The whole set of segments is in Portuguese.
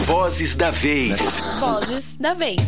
Vozes da Vez. Vozes da Vez.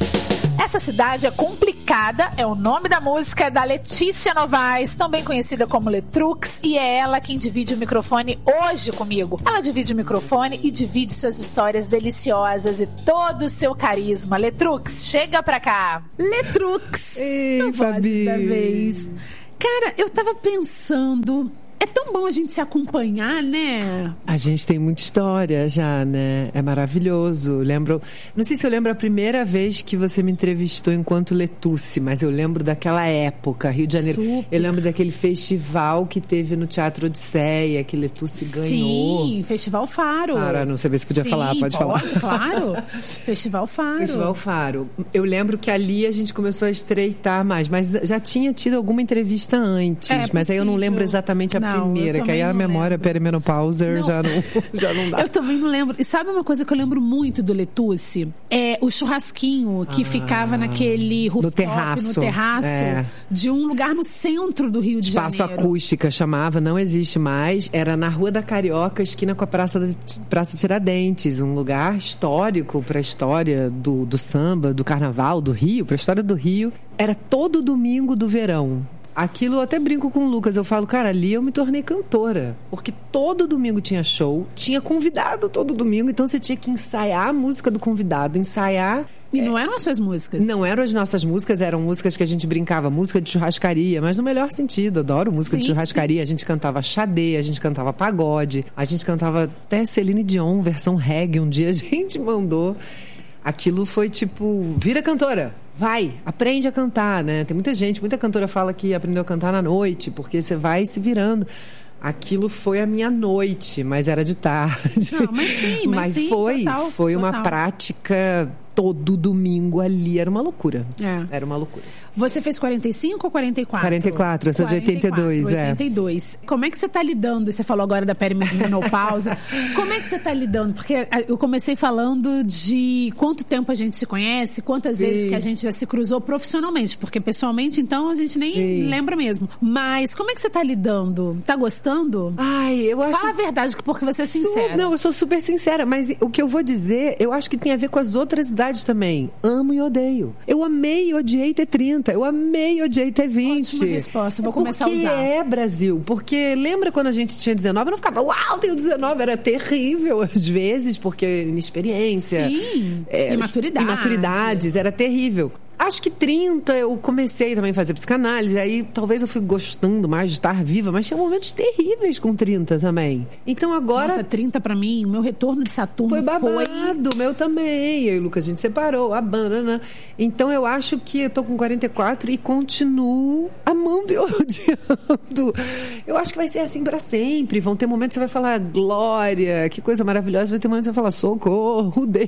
Essa cidade é complicada, é o nome da música da Letícia Novaes, também conhecida como Letrux, e é ela quem divide o microfone hoje comigo. Ela divide o microfone e divide suas histórias deliciosas e todo o seu carisma. Letrux, chega pra cá. Letrux, Ei, Vozes Fabi. da Vez. Cara, eu tava pensando... É tão bom a gente se acompanhar, né? A gente tem muita história já, né? É maravilhoso. Não sei se eu lembro a primeira vez que você me entrevistou enquanto Letuce, mas eu lembro daquela época, Rio de Janeiro. Super. Eu lembro daquele festival que teve no Teatro Odisseia, que Letuce ganhou. Sim, Festival Faro. Cara, não sabia se podia falar, pode falar. Claro. Festival Faro. Festival Faro. Eu lembro que ali a gente começou a estreitar mais, mas já tinha tido alguma entrevista antes, mas aí eu não lembro exatamente a primeira, que aí a memória perimenopauser já não dá. Eu também não lembro. E sabe uma coisa que eu lembro muito do Letuce? É o churrasquinho que ficava naquele rooftop, no terraço de um lugar no centro do Rio de Janeiro. Espaço Acústica chamava, não existe mais. Era na Rua da Carioca, esquina com a Praça Tiradentes, um lugar histórico para a história do samba, do carnaval, do Rio, para a história do Rio. Era todo domingo do verão. Aquilo eu até brinco com o Lucas, eu falo, cara, ali eu me tornei cantora, porque todo domingo tinha show, tinha convidado todo domingo, então você tinha que ensaiar a música do convidado, ensaiar... E não eram as suas músicas? Não eram as nossas músicas, eram músicas que a gente brincava, música de churrascaria, mas no melhor sentido, adoro música de churrascaria. Sim. A gente cantava xadê, a gente cantava pagode, a gente cantava até Celine Dion, versão reggae, um dia a gente mandou. Aquilo foi tipo, vira cantora, vai, aprende a cantar, né? Tem muita cantora fala que aprendeu a cantar na noite, porque você vai se virando. Aquilo foi a minha noite, mas era de tarde. Não, mas sim, foi uma prática todo domingo ali, era uma loucura. Era uma loucura. Você fez 45 ou 44? 44, eu sou de 82, 82. Como é que você tá lidando? Você falou agora da perimenopausa. Como é que você tá lidando? Porque eu comecei falando de quanto tempo a gente se conhece, quantas vezes que a gente já se cruzou profissionalmente, porque pessoalmente, então, a gente nem lembra mesmo. Mas como é que você tá lidando? Tá gostando? Ai, eu acho... Fala a verdade, porque você é sincera. Não, eu sou super sincera, mas o que eu vou dizer, eu acho que tem a ver com as outras idades também. Amo e odeio. Eu amei e odiei ter 30. Eu amei e odiei ter 20. Ótima resposta, vou começar a usar. Brasil. Porque lembra quando a gente tinha 19? Eu não ficava, uau, tenho 19. Era terrível às vezes, porque inexperiência. Sim, imaturidades. Era terrível. Acho que 30 eu comecei também a fazer psicanálise, aí talvez eu fui gostando mais de estar viva, mas tinha momentos terríveis com 30 também. Então agora... Nossa, 30 pra mim, o meu retorno de Saturno foi babado, o meu também. Eu e o Lucas, a gente separou, a banana. Então eu acho que eu tô com 44 e continuo amando e odiando. Eu acho que vai ser assim pra sempre. Vão ter momentos que você vai falar, glória, que coisa maravilhosa. Vai ter momentos que você vai falar, socorro, Deus.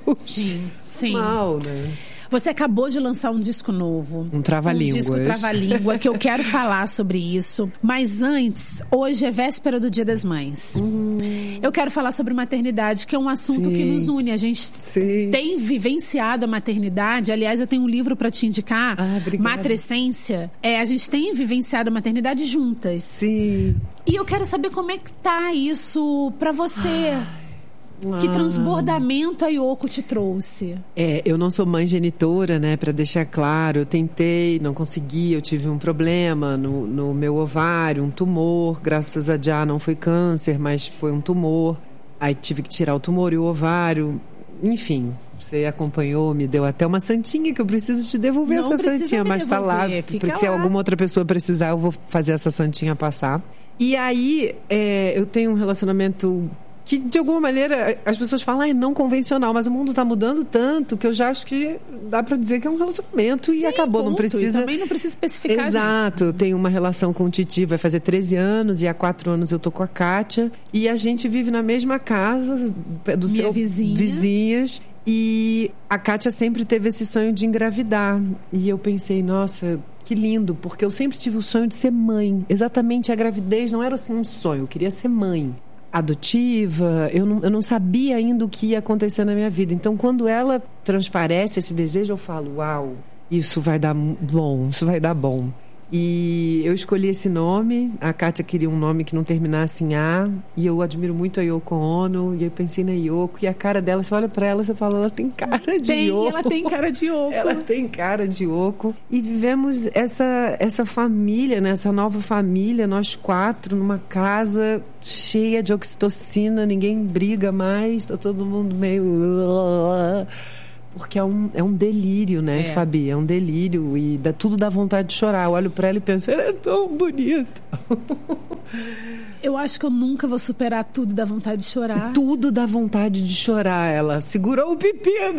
Sim. Mal, né? Você acabou de lançar um disco novo. Um trava-línguas. Um disco trava-língua, que eu quero falar sobre isso. Mas antes, hoje é véspera do Dia das Mães. Eu quero falar sobre maternidade, que é um assunto que nos une. A gente tem vivenciado a maternidade. Aliás, eu tenho um livro para te indicar, Matrescência. A gente tem vivenciado a maternidade juntas. Sim. E eu quero saber como é que tá isso para você. Que transbordamento a Yoko te trouxe? Eu não sou mãe genitora, né? Pra deixar claro, eu tentei, não consegui, eu tive um problema no meu ovário, um tumor. Graças a Deus não foi câncer, mas foi um tumor. Aí tive que tirar o tumor e o ovário. Enfim, você acompanhou, me deu até uma santinha que eu preciso te devolver essa santinha, mas tá lá. Se alguma outra pessoa precisar, eu vou fazer essa santinha passar. E aí, eu tenho um relacionamento que de alguma maneira as pessoas falam, não convencional, mas o mundo está mudando tanto que eu já acho que dá para dizer que é um relacionamento. Sim, e acabou, ponto. Não precisa... E também não precisa especificar. Exato, tenho uma relação com o Titi, vai fazer 13 anos e há 4 anos eu tô com a Kátia e a gente vive na mesma casa do seu vizinhas. E a Kátia sempre teve esse sonho de engravidar. E eu pensei, nossa, que lindo, porque eu sempre tive o sonho de ser mãe. Exatamente, a gravidez não era assim um sonho, eu queria ser mãe. Adotiva, eu não sabia ainda o que ia acontecer na minha vida. Então, quando ela transparece esse desejo, eu falo, uau, isso vai dar bom, isso vai dar bom. E eu escolhi esse nome. A Kátia queria um nome que não terminasse em A. E eu admiro muito a Yoko Ono. E eu pensei na Yoko. E a cara dela, você olha pra ela, você fala, ela tem cara de Yoko. Ela tem cara de Yoko. Ela tem cara de Yoko. E vivemos essa família, né? Essa nova família, nós 4, numa casa cheia de oxitocina. Ninguém briga mais. Tá todo mundo meio... Porque é um delírio, né, Fabi? É um delírio e tudo dá vontade de chorar. Eu olho pra ela e penso, ela é tão bonita. Eu acho que eu nunca vou superar tudo dá vontade de chorar. Tudo dá vontade de chorar. Ela segurou o pepino.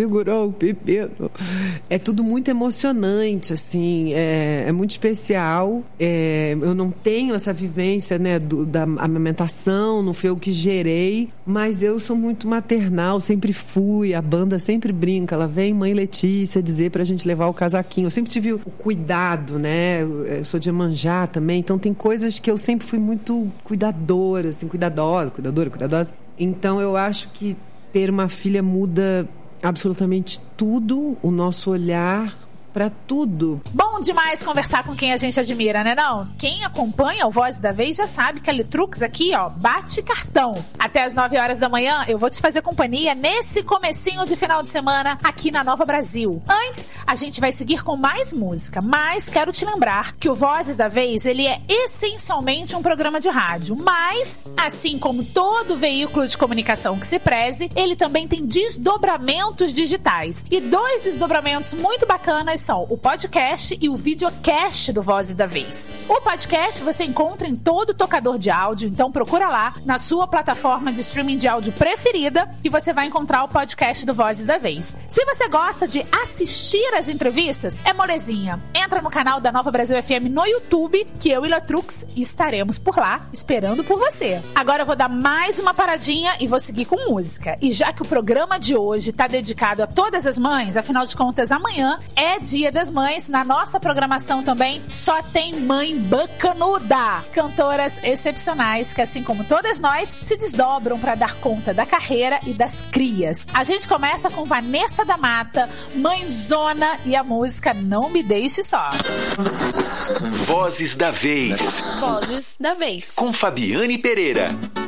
É tudo muito emocionante, assim. É muito especial. Eu não tenho essa vivência, né, da amamentação, não foi eu que gerei, mas eu sou muito maternal, sempre fui. A banda sempre brinca. Ela vem, mãe Letícia, dizer pra gente levar o casaquinho. Eu sempre tive o cuidado, né? Eu sou de Iemanjá também, então tem coisas que eu sempre fui muito cuidadora, assim, cuidadosa. Então eu acho que ter uma filha muda absolutamente tudo, o nosso olhar pra tudo. Bom demais conversar com quem a gente admira, né não? Quem acompanha o Voz da Vez já sabe que a Letrux aqui, ó, bate cartão. Até as 9 horas da manhã eu vou te fazer companhia nesse comecinho de final de semana aqui na Nova Brasil. Antes, a gente vai seguir com mais música, mas quero te lembrar que o Vozes da Vez, ele é essencialmente um programa de rádio, mas, assim como todo veículo de comunicação que se preze, ele também tem desdobramentos digitais. E 2 desdobramentos muito bacanas são o podcast e o videocast do Vozes da Vez. O podcast você encontra em todo tocador de áudio, então procura lá na sua plataforma de streaming de áudio preferida que você vai encontrar o podcast do Vozes da Vez. Se você gosta de assistir as entrevistas, é molezinha. Entra no canal da Nova Brasil FM no YouTube, que eu e Letrux estaremos por lá, esperando por você. Agora eu vou dar mais uma paradinha e vou seguir com música. E já que o programa de hoje está dedicado a todas as mães, afinal de contas, amanhã é Dia das Mães, na nossa programação também só tem mãe bacanuda, cantoras excepcionais que, assim como todas nós, se desdobram para dar conta da carreira e das crias. A gente começa com Vanessa da Mata, mãezona, e a música Não Me Deixe Só. Vozes da Vez. Vozes da Vez. Com Fabiane Pereira.